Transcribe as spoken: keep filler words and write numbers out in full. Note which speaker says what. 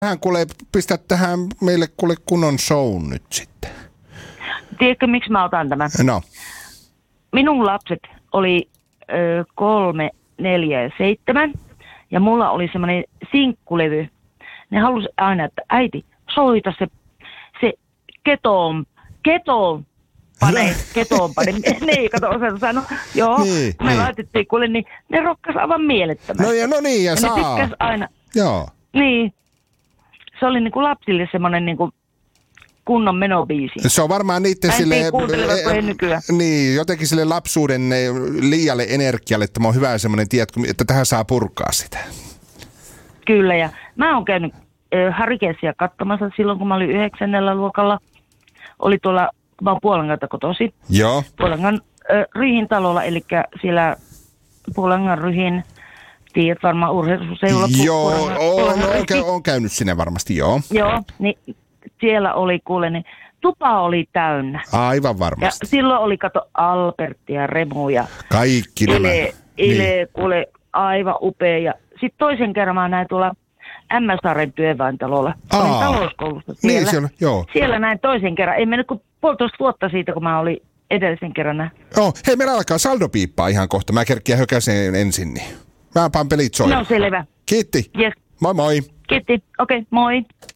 Speaker 1: Hän kuule, pistä tähän meille kuule kunnon show nyt sitten.
Speaker 2: Tiedätkö, miksi mä otan tämän?
Speaker 1: No.
Speaker 2: Minun lapset oli ö, kolme, neljä ja seitsemän. Ja mulla oli semmoinen sinkkulevy. Ne halusi aina, että äiti, soita se, se ketoon, ketoon. Pane, ketoon pane. Niin, kato, osata sanoa. Joo,
Speaker 1: niin,
Speaker 2: me
Speaker 1: niin.
Speaker 2: laitettiin kuule, niin ne rokkas aivan mielettömästi.
Speaker 1: No ja no niin, ja, ja saa.
Speaker 2: Ne tykkäs aina.
Speaker 1: Joo.
Speaker 2: Niin. Se oli niinku lapsille semmoinen niinku kunnon menobiisi.
Speaker 1: Se on varmaan niitten sille...
Speaker 2: E, nykyään.
Speaker 1: Niin, jotenkin sille lapsuuden liialle energialle, että on hyvä semmoinen tieto, että tähän saa purkaa sitä.
Speaker 2: Kyllä, ja mä oon käynyt äh, Harikesia katsomassa silloin, kun mä olin yhdeksännellä luokalla. Oli tuolla, mä oon Puolangalta kotosi.
Speaker 1: Joo.
Speaker 2: Puolangan äh, Ryhin talolla, eli siellä Puolangan Ryhin, tiedät varmaan urheiluseulla.
Speaker 1: Joo, on, on, on käynyt sinne varmasti, joo.
Speaker 2: Joo, niin siellä oli kuule, niin tupa oli täynnä.
Speaker 1: Aivan varmasti.
Speaker 2: Ja silloin oli, kato, Albertti ja Remu ja
Speaker 1: kaikki nämä.
Speaker 2: Ile, Ile
Speaker 1: niin.
Speaker 2: kuule, aivan upea. Ja sitten toisen kerran mä näin tuolla Ämmäsaaren työväentalolla. Olin talouskoulusta siellä.
Speaker 1: Niin, siellä, joo.
Speaker 2: Siellä näin toisen kerran. Ei mennyt kuin puolitoista vuotta siitä, kun mä olin edellisen kerran näin.
Speaker 1: Joo, hei, meillä alkaa saldopiippaa ihan kohta. Mä kerkiän hökäsen ensin, niin mä paan pelit soimaan.
Speaker 2: No selvä.
Speaker 1: Kiitti.
Speaker 2: Yes.
Speaker 1: Moi moi.
Speaker 2: Kiitti. Okei, okay, moi.